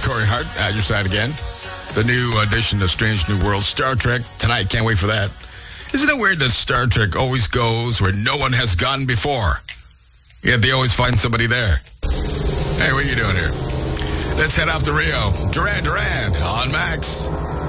Corey Hart at your side again. The new edition of Strange New World Star Trek tonight. Can't wait for that. Isn't it weird that Star Trek always goes where no one has gone before? Yet they always find somebody there. Hey, what are you doing here? Let's head off to Rio. Duran Duran on Max.